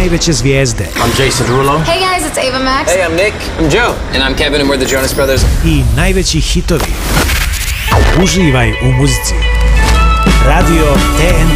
najveće zvijezde. I'm Jason Derulo. Hey guys, it's Ava Max. Hey, I'm Nick. I'm Joe. And I'm Kevin and we're the Jonas Brothers. I najveći hitovi. Uživaj u muzici. Radio TNT.